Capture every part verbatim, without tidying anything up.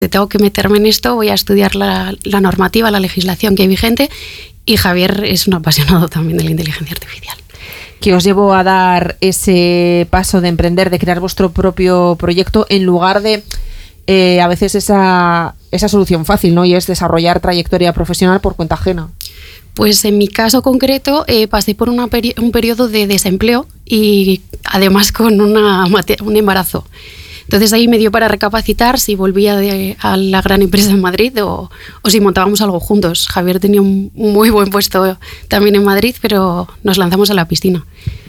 tengo que meterme en esto, voy a estudiar la, la normativa, la legislación que hay vigente, y Javier es un apasionado también de la inteligencia artificial. ¿Qué os llevó a dar ese paso de emprender, de crear vuestro propio proyecto en lugar de eh, a veces esa, esa solución fácil, ¿no? Y es desarrollar trayectoria profesional por cuenta ajena? Pues en mi caso concreto eh, pasé por una peri- un periodo de desempleo y además con una, un embarazo. Entonces ahí me dio para recapacitar si volvía de, a la gran empresa en Madrid o, o si montábamos algo juntos. Javier tenía un muy buen puesto también en Madrid, pero nos lanzamos a la piscina.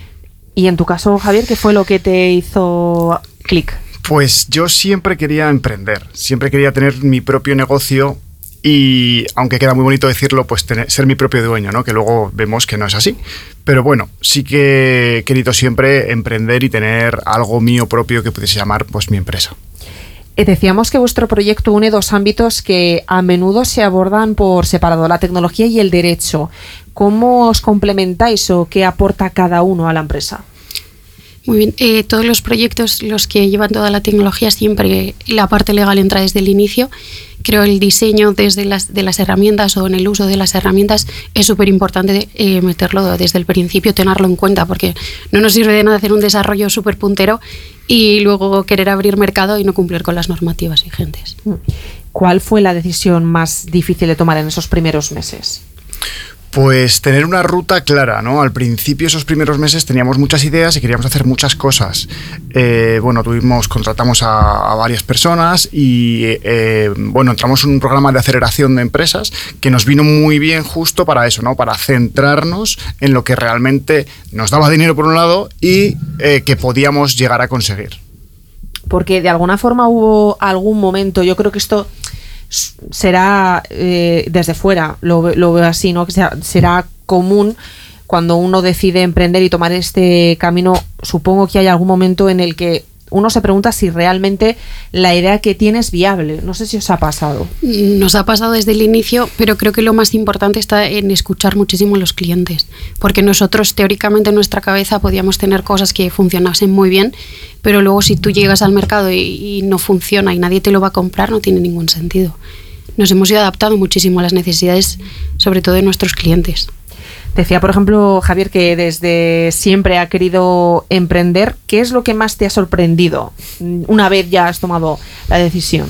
Y en tu caso, Javier, ¿qué fue lo que te hizo clic? Pues yo siempre quería emprender, siempre quería tener mi propio negocio y, aunque queda muy bonito decirlo, pues tener, ser mi propio dueño, ¿no? Que luego vemos que no es así. Pero bueno, sí que he querido siempre emprender y tener algo mío propio que pudiese llamar pues mi empresa. Eh, decíamos que vuestro proyecto une dos ámbitos que a menudo se abordan por separado, la tecnología y el derecho. ¿Cómo os complementáis o qué aporta cada uno a la empresa? Muy bien, eh, todos los proyectos, los que llevan toda la tecnología, siempre la parte legal entra desde el inicio. Creo el diseño desde las, de las herramientas o en el uso de las herramientas es súper importante eh, meterlo desde el principio, tenerlo en cuenta, porque no nos sirve de nada hacer un desarrollo súper puntero y luego querer abrir mercado y no cumplir con las normativas vigentes. ¿Cuál fue la decisión más difícil de tomar en esos primeros meses? Pues tener una ruta clara, ¿no? Al principio, esos primeros meses, teníamos muchas ideas y queríamos hacer muchas cosas. Eh, bueno, tuvimos, contratamos a, a varias personas y, eh, bueno, entramos en un programa de aceleración de empresas que nos vino muy bien justo para eso, ¿no? Para centrarnos en lo que realmente nos daba dinero por un lado y eh, que podíamos llegar a conseguir. Porque de alguna forma hubo algún momento, yo creo que esto será eh, desde fuera, lo, lo veo así, ¿no? Que sea, será común cuando uno decide emprender y tomar este camino. Supongo que hay algún momento en el que uno se pregunta si realmente la idea que tiene es viable. No sé si os ha pasado. Nos ha pasado desde el inicio, pero creo que lo más importante está en escuchar muchísimo a los clientes, porque nosotros teóricamente en nuestra cabeza podíamos tener cosas que funcionasen muy bien, pero luego si tú llegas al mercado y, y no funciona y nadie te lo va a comprar, no tiene ningún sentido. Nos hemos ido adaptando muchísimo a las necesidades, sobre todo de nuestros clientes. Decía, por ejemplo, Javier, que desde siempre ha querido emprender. ¿Qué es lo que más te ha sorprendido una vez ya has tomado la decisión?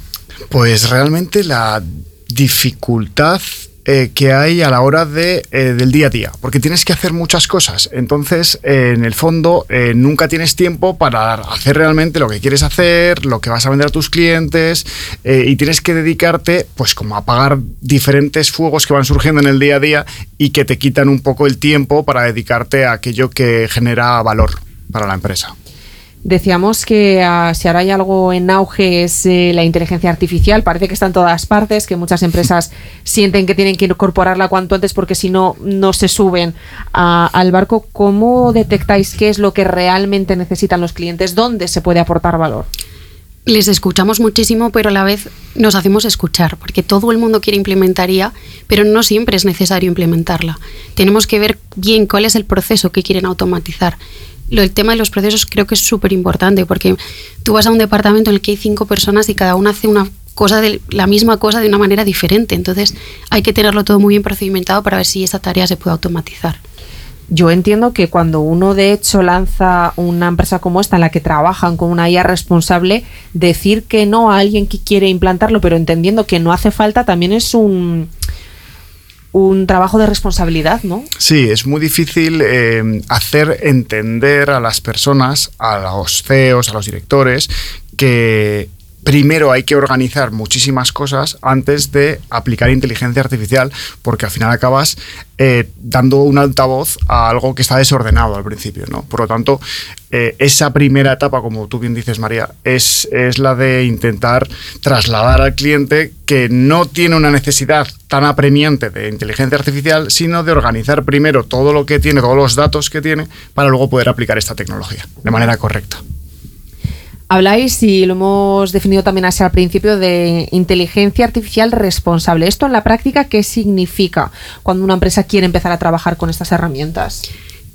Pues realmente la dificultad eh, que hay a la hora de, eh, del día a día, porque tienes que hacer muchas cosas. Entonces, eh, en el fondo, eh, nunca tienes tiempo para hacer realmente lo que quieres hacer, lo que vas a vender a tus clientes, eh, y tienes que dedicarte pues como a apagar diferentes fuegos que van surgiendo en el día a día y que te quitan un poco el tiempo para dedicarte a aquello que genera valor para la empresa. Decíamos que uh, si ahora hay algo en auge es eh, la inteligencia artificial. Parece que está en todas partes, que muchas empresas sienten que tienen que incorporarla cuanto antes porque si no, no se suben uh, al barco. ¿Cómo detectáis qué es lo que realmente necesitan los clientes? ¿Dónde se puede aportar valor? Les escuchamos muchísimo, pero a la vez nos hacemos escuchar, porque todo el mundo quiere implementar I A, pero no siempre es necesario implementarla. Tenemos que ver bien cuál es el proceso que quieren automatizar. Lo, el tema de los procesos creo que es súper importante, porque tú vas a un departamento en el que hay cinco personas y cada una hace una cosa de la misma cosa de una manera diferente. Entonces hay que tenerlo todo muy bien procedimentado para ver si esa tarea se puede automatizar. Yo entiendo que cuando uno de hecho lanza una empresa como esta en la que trabajan con una I A responsable, decir que no a alguien que quiere implantarlo, pero entendiendo que no hace falta, también es un... un trabajo de responsabilidad, ¿no? Sí, es muy difícil eh, hacer entender a las personas, a los C E Os, a los directores, que primero hay que organizar muchísimas cosas antes de aplicar inteligencia artificial, porque al final acabas eh, dando un altavoz a algo que está desordenado al principio, ¿no? Por lo tanto, eh, esa primera etapa, como tú bien dices, María, es, es la de intentar trasladar al cliente que no tiene una necesidad tan apremiante de inteligencia artificial, sino de organizar primero todo lo que tiene, todos los datos que tiene, para luego poder aplicar esta tecnología de manera correcta. Habláis, y lo hemos definido también así al principio, de inteligencia artificial responsable. ¿Esto en la práctica qué significa cuando una empresa quiere empezar a trabajar con estas herramientas?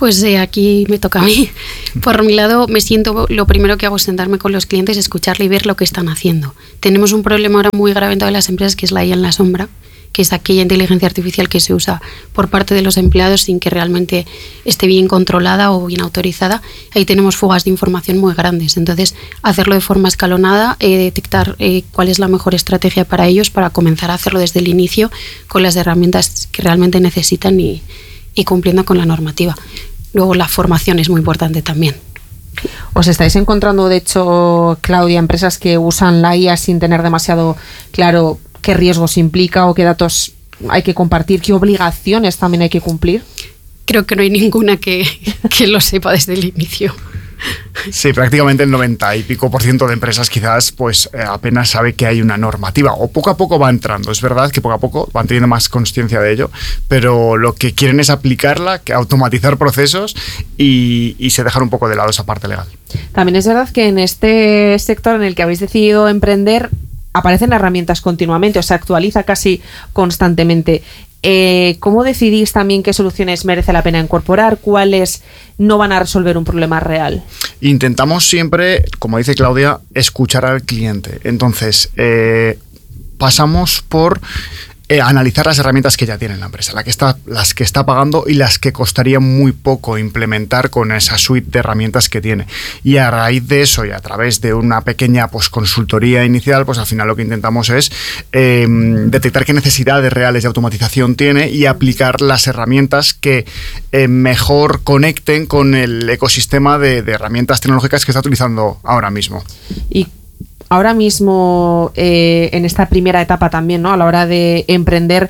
Pues eh, aquí me toca a mí. Por mi lado, me siento, lo primero que hago es sentarme con los clientes, escucharle y ver lo que están haciendo. Tenemos un problema ahora muy grave en todas las empresas, que es la I A en la sombra, que es aquella inteligencia artificial que se usa por parte de los empleados sin que realmente esté bien controlada o bien autorizada. Ahí tenemos fugas de información muy grandes. Entonces, hacerlo de forma escalonada, eh, detectar eh, cuál es la mejor estrategia para ellos, para comenzar a hacerlo desde el inicio con las herramientas que realmente necesitan y, y cumpliendo con la normativa. Luego, la formación es muy importante también. ¿Os estáis encontrando, de hecho, Claudia, empresas que usan la I A sin tener demasiado claro qué riesgos implica o qué datos hay que compartir, qué obligaciones también hay que cumplir? Creo que no hay ninguna que, que lo sepa desde el inicio. Sí, prácticamente el noventa y pico por ciento de empresas quizás pues eh, apenas sabe que hay una normativa o poco a poco va entrando. Es verdad que poco a poco van teniendo más consciencia de ello, pero lo que quieren es aplicarla, que automatizar procesos y, y se dejan un poco de lado esa parte legal. También es verdad que en este sector en el que habéis decidido emprender aparecen herramientas continuamente, o se actualiza casi constantemente. Eh, ¿Cómo decidís también qué soluciones merece la pena incorporar? ¿Cuáles no van a resolver un problema real? Intentamos siempre, como dice Claudia, escuchar al cliente. Entonces, eh, pasamos por eh, analizar las herramientas que ya tiene la empresa, la que está, las que está pagando y las que costaría muy poco implementar con esa suite de herramientas que tiene. Y a raíz de eso y a través de una pequeña pues, consultoría inicial, pues al final lo que intentamos es eh, detectar qué necesidades reales de automatización tiene y aplicar las herramientas que eh, mejor conecten con el ecosistema de, de herramientas tecnológicas que está utilizando ahora mismo. Y ahora mismo, eh, en esta primera etapa también, ¿no? A la hora de emprender,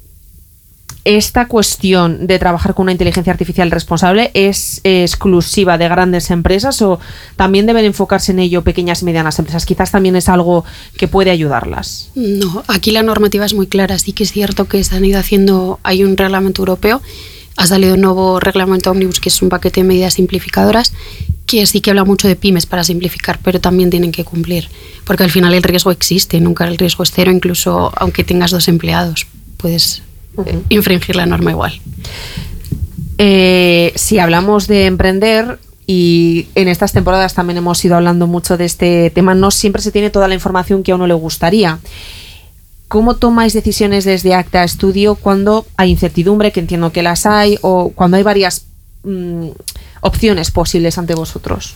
¿esta cuestión de trabajar con una inteligencia artificial responsable es eh, exclusiva de grandes empresas o también deben enfocarse en ello pequeñas y medianas empresas? Quizás también es algo que puede ayudarlas. No, aquí la normativa es muy clara. Sí que es cierto que se han ido haciendo, hay un reglamento europeo, ha salido un nuevo reglamento Omnibus, que es un paquete de medidas simplificadoras, que sí que habla mucho de pymes para simplificar, pero también tienen que cumplir, porque al final el riesgo existe, nunca el riesgo es cero, incluso aunque tengas dos empleados, puedes uh-huh. infringir la norma igual. Eh, si hablamos de emprender, y en estas temporadas también hemos ido hablando mucho de este tema, no siempre se tiene toda la información que a uno le gustaría. ¿Cómo tomáis decisiones desde Acta Studio cuando hay incertidumbre, que entiendo que las hay, o cuando hay varias mmm, opciones posibles ante vosotros?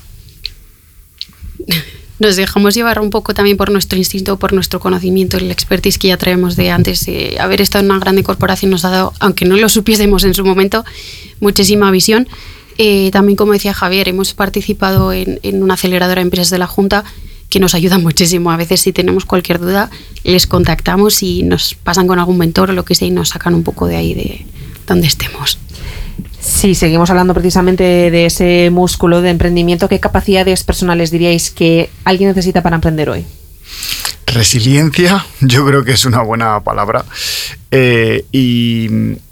Nos dejamos llevar un poco también por nuestro instinto, por nuestro conocimiento, el expertise que ya traemos de antes. Eh, haber estado en una grande corporación nos ha dado, aunque no lo supiésemos en su momento, muchísima visión. Eh, también, como decía Javier, hemos participado en, en una aceleradora de empresas de la Junta que nos ayuda muchísimo. A veces, si tenemos cualquier duda, les contactamos y nos pasan con algún mentor o lo que sea y nos sacan un poco de ahí, de donde estemos. Sí, seguimos hablando precisamente de ese músculo de emprendimiento. ¿Qué capacidades personales diríais que alguien necesita para emprender hoy? Resiliencia, yo creo que es una buena palabra. Eh, y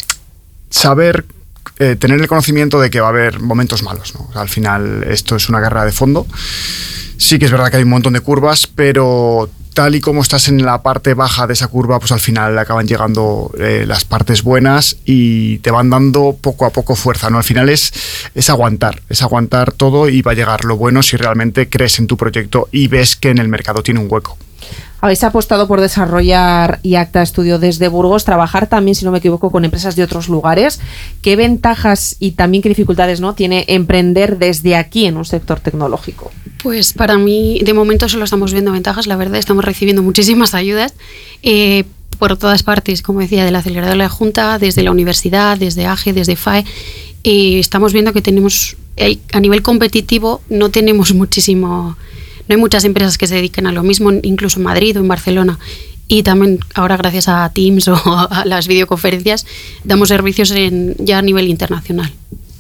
saber, eh, tener el conocimiento de que va a haber momentos malos, ¿no? O sea, al final esto es una carrera de fondo. Sí que es verdad que hay un montón de curvas, pero tal y como estás en la parte baja de esa curva, pues al final acaban llegando eh, las partes buenas y te van dando poco a poco fuerza, ¿no? Al final es, es aguantar, es aguantar todo y va a llegar lo bueno si realmente crees en tu proyecto y ves que en el mercado tiene un hueco. Habéis apostado por desarrollar y Acta Studio desde Burgos, trabajar también, si no me equivoco, con empresas de otros lugares. ¿Qué ventajas y también qué dificultades, ¿no?, tiene emprender desde aquí en un sector tecnológico? Pues para mí, de momento solo estamos viendo ventajas, la verdad. Estamos recibiendo muchísimas ayudas eh, por todas partes, como decía, de la aceleradora de la Junta, desde la universidad, desde A G E, desde F A E. Eh, estamos viendo que tenemos, eh, a nivel competitivo, no tenemos muchísimo... No hay muchas empresas que se dediquen a lo mismo, incluso en Madrid o en Barcelona. Y también ahora, gracias a Teams o a las videoconferencias, damos servicios en, ya a nivel internacional.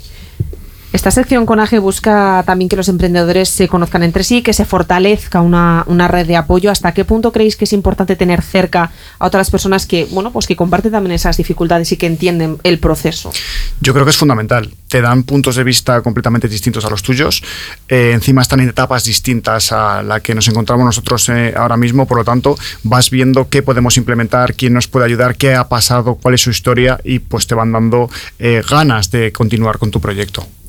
Esta sección con A G E busca también que los emprendedores se conozcan entre sí, que se fortalezca una, una red de apoyo. ¿Hasta qué punto creéis que es importante tener cerca a otras personas que, bueno, pues que comparten también esas dificultades y que entienden el proceso? Yo creo que es fundamental. Te dan puntos de vista completamente distintos a los tuyos. Eh, encima están en etapas distintas a la que nos encontramos nosotros eh, ahora mismo. Por lo tanto, vas viendo qué podemos implementar, quién nos puede ayudar, qué ha pasado, cuál es su historia y pues te van dando eh, ganas de continuar con tu proyecto.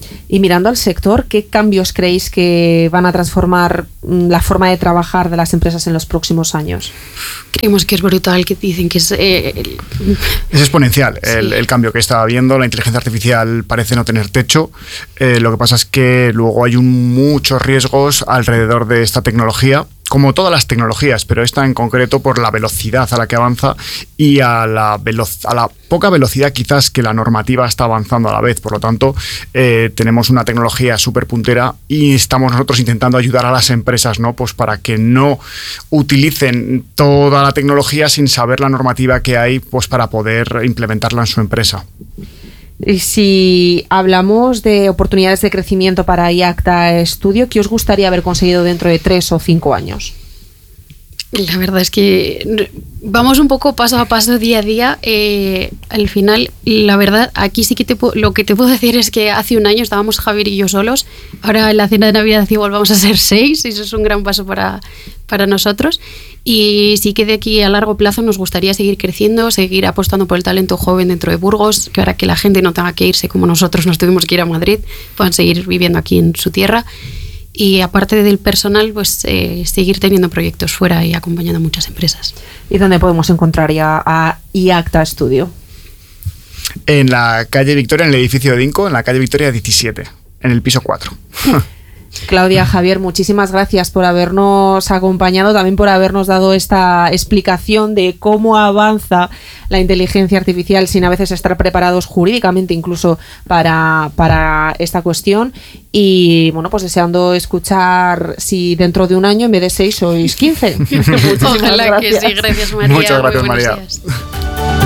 Y mirando al sector, ¿qué cambios creéis que van a transformar la forma de trabajar de las empresas en los próximos años? Creemos que es brutal, que dicen que es... Eh, el... Es exponencial sí. el, el cambio que está habiendo. La inteligencia artificial parece no tener techo. Eh, lo que pasa es que luego hay un, muchos riesgos alrededor de esta tecnología, como todas las tecnologías, pero esta en concreto por la velocidad a la que avanza y a la, velo- a la poca velocidad quizás que la normativa está avanzando a la vez. Por lo tanto, eh, tenemos una tecnología súper puntera y estamos nosotros intentando ayudar a las empresas, ¿no? Pues para que no utilicen toda la tecnología sin saber la normativa que hay, pues para poder implementarla en su empresa. Y si hablamos de oportunidades de crecimiento para iACTA Studio, ¿qué os gustaría haber conseguido dentro de tres o cinco años? La verdad es que vamos un poco paso a paso, día a día. Eh, al final, la verdad, aquí sí que te puedo, lo que te puedo decir es que hace un año estábamos Javier y yo solos. Ahora en la cena de Navidad igual vamos a ser seis. Eso es un gran paso para, para nosotros. Y sí que de aquí a largo plazo nos gustaría seguir creciendo, seguir apostando por el talento joven dentro de Burgos, que ahora que la gente no tenga que irse como nosotros nos tuvimos que ir a Madrid, puedan seguir viviendo aquí en su tierra. Y aparte del personal, pues eh, seguir teniendo proyectos fuera y acompañando a muchas empresas. ¿Y dónde podemos encontrar ya a iACTA Studio? En la calle Victoria, en el edificio de Inco, en la calle Victoria diecisiete, en el piso cuatro. Claudia, Javier, muchísimas gracias por habernos acompañado, también por habernos dado esta explicación de cómo avanza la inteligencia artificial sin a veces estar preparados jurídicamente incluso para, para esta cuestión. Y bueno, pues deseando escuchar si dentro de un año en vez de seis sois quince. Muchísimas Ojalá gracias. que sí, gracias María. Muchas gracias, Muy buenos María. días.